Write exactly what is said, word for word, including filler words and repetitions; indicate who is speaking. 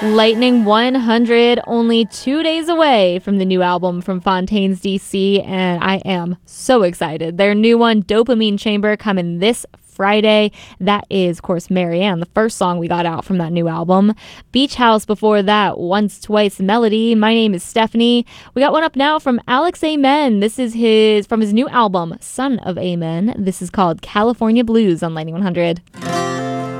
Speaker 1: Lightning one hundred, only two days away from the new album from Fontaines D C, and I am so excited. Their new one, Dopamine Chamber, coming this Friday. That is, of course, Marianne, the first song we got out from that new album. Beach House before that, Once Twice Melody. My Name is Stephanie. We got one up now from Alex Amen. This is his from his new album, Son of Amen. This is called California Blues on Lightning one hundred.